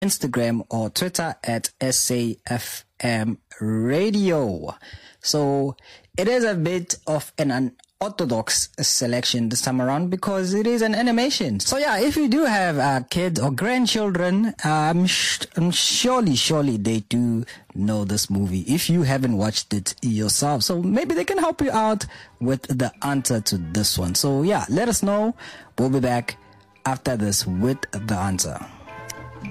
Instagram or Twitter at SAFM Radio. So it is a bit of an unorthodox selection this time around because it is an animation. So yeah, if you do have kids or grandchildren, surely they do know this movie if you haven't watched it yourself. So maybe they can help you out with the answer to this one. So yeah, let us know. We'll be back after this with the answer.